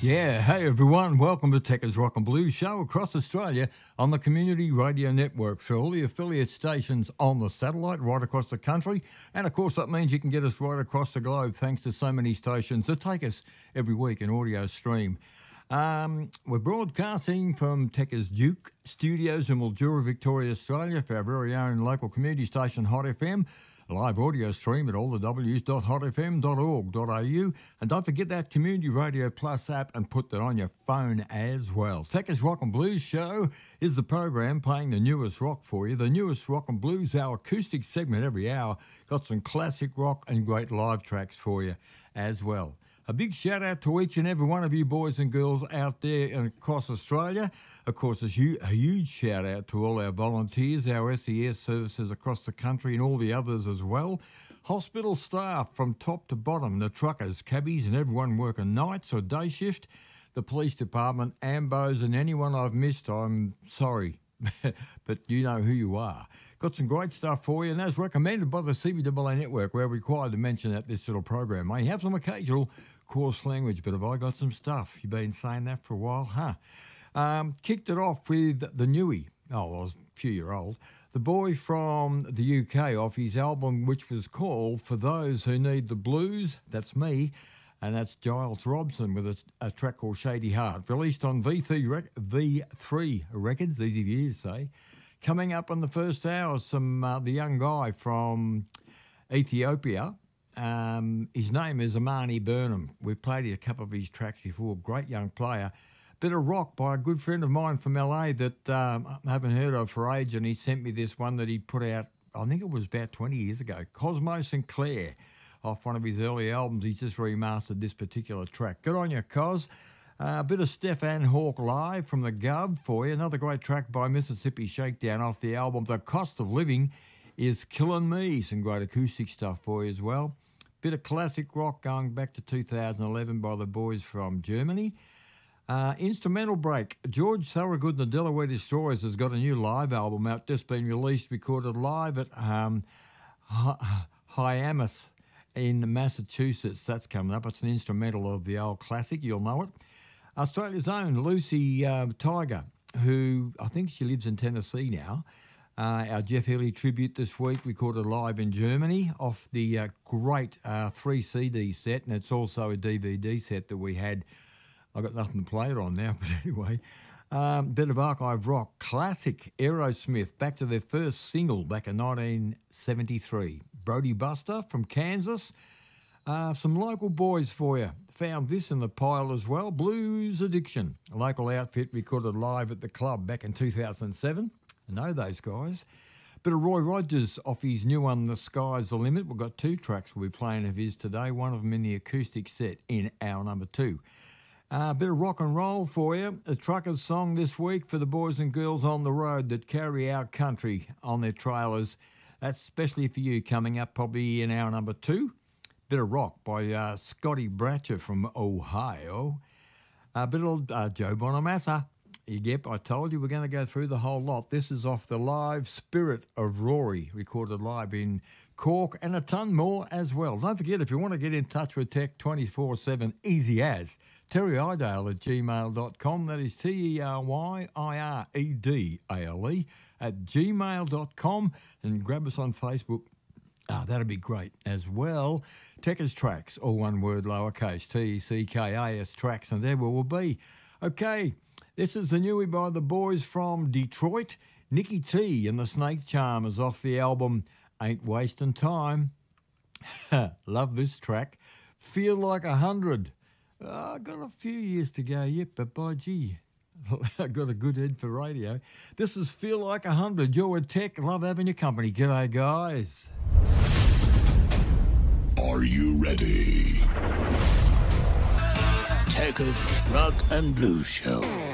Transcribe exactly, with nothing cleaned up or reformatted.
Yeah, hey everyone, welcome to Techers Rock and Blues Show across Australia on the Community Radio Network through all the affiliate stations on the satellite right across the country. And of course that means you can get us right across the globe thanks to so many stations that take us every week in audio stream. Um, we're broadcasting from Techers Duke Studios in Mildura, Victoria, Australia for our very own local community station Hot F M. Live audio stream at all the w's dot hot f m dot org dot a u. And don't forget that Community Radio Plus app and put that on your phone as well. Techers Rock and Blues Show is the program playing the newest rock for you. The newest rock and blues, our acoustic segment every hour. Got some classic rock and great live tracks for you as well. A big shout out to each and every one of you boys and girls out there and across Australia. Of course, a huge shout out to all our volunteers, our S E S services across the country and all the others as well. Hospital staff from top to bottom, the truckers, cabbies and everyone working nights or day shift, the police department, ambos and anyone I've missed, I'm sorry, but you know who you are. Got some great stuff for you, and as recommended by the C B A A Network, we're required to mention at this little program. May have some occasional coarse language, but have I got some stuff? You've been saying that for a while, huh? Um, kicked it off with the Newie. Oh, well, I was a few year old. The boy from the U K off his album, which was called For Those Who Need the Blues. That's me. And that's Giles Robson with a, a track called Shady Heart, released on V three, rec- V three Records, easy for you to say. Coming up on the first hour, some uh, the young guy from Ethiopia. Um, his name is Amani Burnham. We've played a couple of his tracks before. Great young player. Bit of rock by a good friend of mine from L A that um, I haven't heard of for age, and he sent me this one that he put out, I think it was about twenty years ago, Cosmo Sinclair, off one of his early albums. He's just remastered this particular track. Good on you, Cos. Uh, a bit of Stefan Hawke live from the Gov for you. Another great track by Mississippi Shakedown off the album The Cost of Living is Killing Me. Some great acoustic stuff for you as well. Bit of classic rock going back to two thousand eleven by the boys from Germany. Uh, instrumental break. George Thorogood and the Delaware Destroyers has got a new live album out, just been released, recorded live at um, Hyannis in Massachusetts. That's coming up. It's an instrumental of the old classic. You'll know it. Australia's own Lucy uh, Tiger, who I think she lives in Tennessee now. Uh, our Jeff Healey tribute this week, recorded live in Germany off the uh, great uh, three C D set, and it's also a D V D set that we had. I've got nothing to play it on now, but anyway. Um, bit of archive rock. Classic Aerosmith, back to their first single back in nineteen seventy-three. Brody Buster from Kansas. Uh, some local boys for you. Found this in the pile as well. Blues Addiction, a local outfit recorded live at the club back in two thousand seven. I know those guys. Bit of Roy Rogers off his new one, The Sky's the Limit. We've got two tracks we'll be playing of his today, one of them in the acoustic set in hour number two. A uh, bit of rock and roll for you. A trucker's song this week for the boys and girls on the road that carry our country on their trailers. That's especially for you, coming up probably in hour number two. Bit of rock by uh, Scotty Bratcher from Ohio. A bit of uh, Joe Bonamassa. Yep, I told you we're going to go through the whole lot. This is off the live Spirit of Rory, recorded live in Cork, and a ton more as well. Don't forget, if you want to get in touch with Tech twenty-four seven, easy as, Terry Idale at gmail dot com. That is T E R Y I R E D A L E at gmail dot com. And grab us on Facebook. Ah, that'd be great as well. Techers Tracks, all one word, lowercase, T E C K A S Tracks, and there we will be. Okay, this is the Newie by the boys from Detroit. Nicky T and the Snake Charmers off the album Ain't Wasting Time. Love this track. Feel Like a Hundred. Uh, I've got a few years to go yet, but by gee, I've got a good head for radio. This is Feel Like a Hundred. You're with Tech. Love having your company. G'day, guys. Are you ready? Techers Rock and Blues Show.